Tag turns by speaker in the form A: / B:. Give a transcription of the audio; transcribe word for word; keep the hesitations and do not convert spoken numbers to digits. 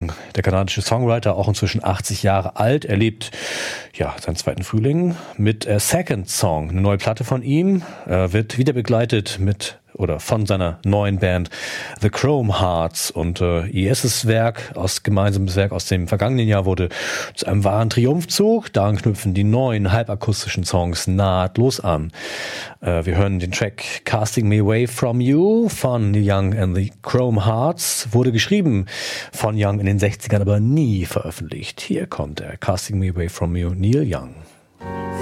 A: Young, der kanadische Songwriter, auch inzwischen achtzig Jahre alt. Er lebt, ja, seinen zweiten Frühling mit äh, Second Song, eine neue Platte von ihm. Er wird wieder begleitet mit oder von seiner neuen Band The Chrome Hearts, und äh, ihr erstes Werk, aus gemeinsames Werk aus dem vergangenen Jahr, wurde zu einem wahren Triumphzug. Daran knüpfen die neuen halbakustischen Songs nahtlos an. Äh, wir hören den Track Casting Me Away From You von Neil Young and the Chrome Hearts. Wurde geschrieben von Young in den sechzigern, aber nie veröffentlicht. Hier kommt er, Casting Me Away From You, Neil Young.